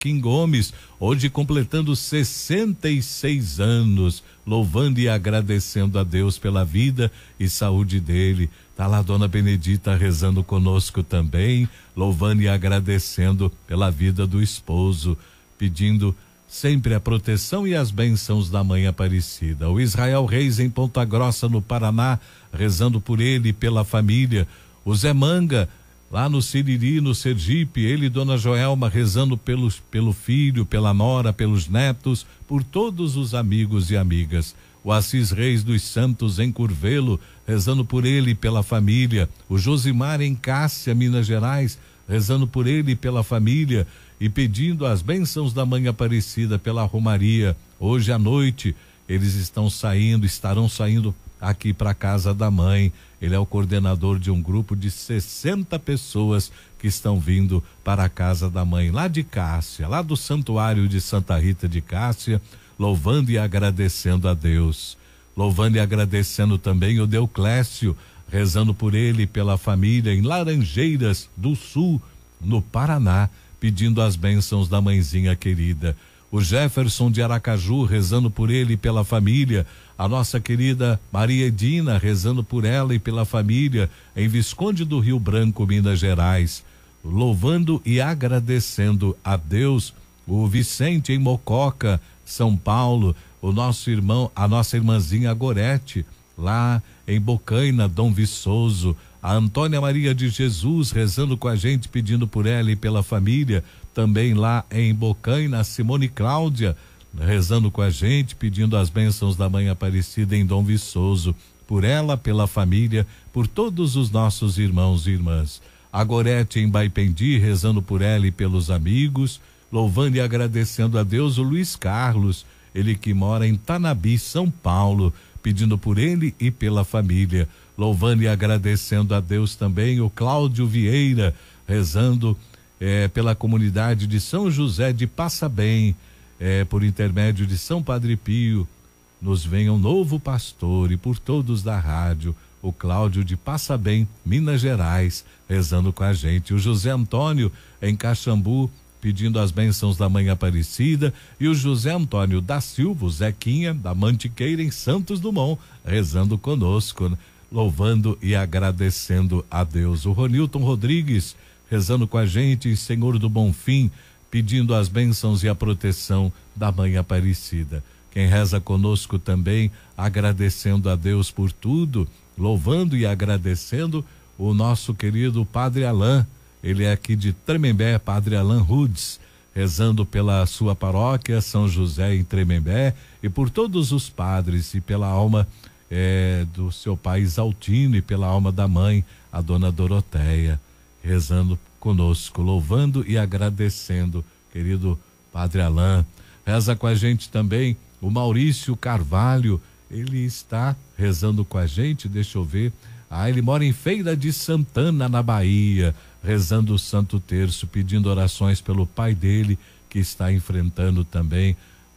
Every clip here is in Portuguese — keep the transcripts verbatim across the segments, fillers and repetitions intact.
Joaquim Gomes, hoje completando sessenta e seis anos, louvando e agradecendo a Deus pela vida e saúde dele. Tá lá a dona Benedita rezando conosco também, louvando e agradecendo pela vida do esposo, pedindo sempre a proteção e as bênçãos da Mãe Aparecida. O Israel Reis em Ponta Grossa, no Paraná, rezando por ele e pela família. O Zé Manga, lá no Siriri, no Sergipe, ele e dona Joelma rezando pelos, pelo filho, pela nora, pelos netos, por todos os amigos e amigas. O Assis Reis dos Santos em Curvelo, rezando por ele e pela família. O Josimar em Cássia, Minas Gerais, rezando por ele e pela família e pedindo as bênçãos da Mãe Aparecida pela Romaria. Hoje à noite eles estão saindo, estarão saindo aqui para a casa da mãe. Ele é o coordenador de um grupo de sessenta pessoas que estão vindo para a casa da mãe, lá de Cássia, lá do Santuário de Santa Rita de Cássia, louvando e agradecendo a Deus. Louvando e agradecendo também o Deuclésio, rezando por ele e pela família em Laranjeiras do Sul, no Paraná, pedindo as bênçãos da mãezinha querida. O Jefferson de Aracaju, rezando por ele e pela família. A nossa querida Maria Edina, rezando por ela e pela família em Visconde do Rio Branco, Minas Gerais. Louvando e agradecendo a Deus. O Vicente em Mococa, São Paulo. O nosso irmão, a nossa irmãzinha Gorete, lá em Bocaina, Dom Viçoso. A Antônia Maria de Jesus rezando com a gente, pedindo por ela e pela família. Também lá em Bocaina, a Simone Cláudia rezando com a gente, pedindo as bênçãos da Mãe Aparecida em Dom Viçoso, por ela, pela família, por todos os nossos irmãos e irmãs. A Gorete em Baipendi, rezando por ela e pelos amigos, louvando e agradecendo a Deus. O Luiz Carlos, ele que mora em Tanabi, São Paulo, pedindo por ele e pela família, louvando e agradecendo a Deus também. O Cláudio Vieira, rezando eh, pela comunidade de São José de Passabem, É, por intermédio de São Padre Pio, nos venha um novo pastor, e por todos da rádio, o Cláudio de Passabem, Minas Gerais, rezando com a gente. O José Antônio em Caxambu, pedindo as bênçãos da Mãe Aparecida, e o José Antônio da Silva, o Zequinha, da Mantiqueira em Santos Dumont, rezando conosco, né? Louvando e agradecendo a Deus. O Ronilton Rodrigues, rezando com a gente em Senhor do Bonfim, pedindo as bênçãos e a proteção da Mãe Aparecida. Quem reza conosco também, agradecendo a Deus por tudo, louvando e agradecendo o nosso querido Padre Alain. Ele é aqui de Tremembé, Padre Alain Rudes, rezando pela sua paróquia São José em Tremembé e por todos os padres e pela alma eh, do seu pai Isaltino e pela alma da mãe, a dona Doroteia, rezando conosco, louvando e agradecendo, querido Padre Alain. Reza com a gente também o Maurício Carvalho, ele está rezando com a gente, deixa eu ver, ah, ele mora em Feira de Santana, na Bahia, rezando o Santo Terço, pedindo orações pelo pai dele, que está enfrentando também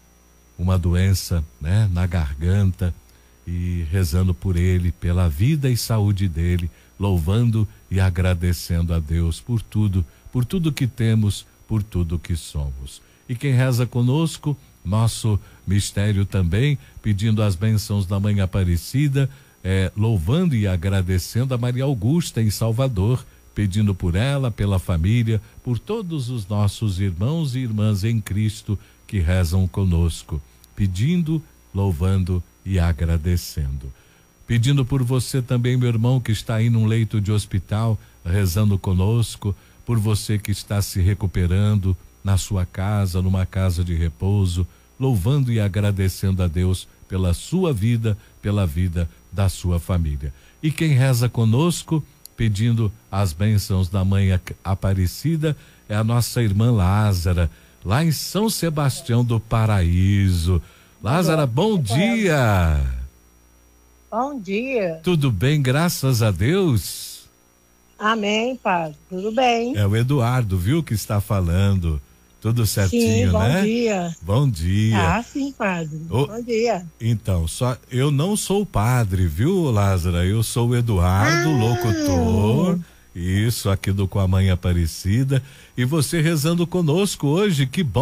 uma doença, né, na garganta, e rezando por ele, pela vida e saúde dele, louvando e agradecendo a Deus por tudo, por tudo que temos, por tudo que somos. E quem reza conosco, nosso mistério também, pedindo as bênçãos da Mãe Aparecida, é, louvando e agradecendo a Maria Augusta em Salvador, pedindo por ela, pela família, por todos os nossos irmãos e irmãs em Cristo que rezam conosco, pedindo, louvando e agradecendo. Pedindo por você também, meu irmão, que está aí num leito de hospital, rezando conosco, por você que está se recuperando na sua casa, numa casa de repouso, louvando e agradecendo a Deus pela sua vida, pela vida da sua família. E quem reza conosco, pedindo as bênçãos da Mãe Aparecida, é a nossa irmã Lázara, lá em São Sebastião do Paraíso. Lázara, bom dia! Bom dia. Tudo bem, graças a Deus? Amém, padre. Tudo bem. É o Eduardo, viu, que está falando. Tudo certinho, sim, bom né? Bom dia. Bom dia. Ah, sim, padre. O... Bom dia. Então, só eu não sou padre, viu, Lázara? Eu sou o Eduardo, ah. locutor, Isso, aqui do Com a Mãe Aparecida. E você rezando conosco hoje, que bom.